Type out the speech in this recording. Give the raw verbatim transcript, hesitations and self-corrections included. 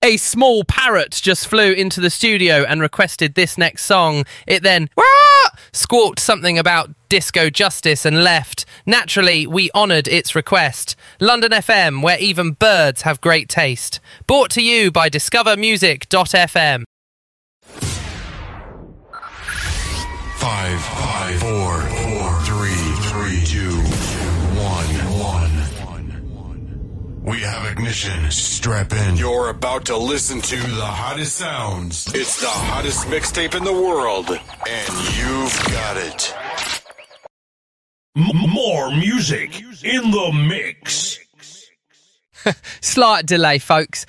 A small parrot just flew into the studio and requested this next song. It then squawked something about disco justice and left. Naturally, we honoured its request. London F M, where even birds have great taste. Brought to you by discover music dot f m. Five, five, four, four, three, three, two, one, one. We have ignition. Strap in. You're about to listen to the hottest sounds. It's the hottest mixtape in the world, and you've got it. M- more music in the mix. Slight delay, folks.